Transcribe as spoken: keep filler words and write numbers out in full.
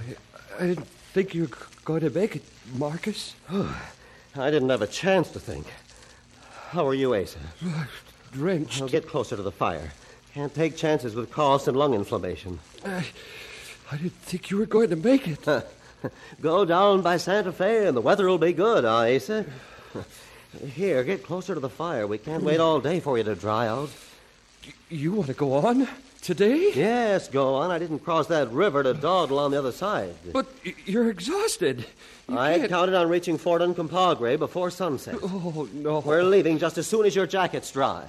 I didn't think you were going to make it, Marcus. I didn't have a chance to think. How are you, Asa? Drenched. Now get closer to the fire. Can't take chances with coughs and lung inflammation. I, I didn't think you were going to make it. Go down by Santa Fe and the weather will be good, huh, Asa? Here, get closer to the fire. We can't wait all day for you to dry out. You want to go on? Today? Yes, go on. I didn't cross that river to dawdle on the other side. But you're exhausted. You I can't... counted on reaching Fort Uncompahgre before sunset. Oh, no. We're leaving just as soon as your jacket's dry.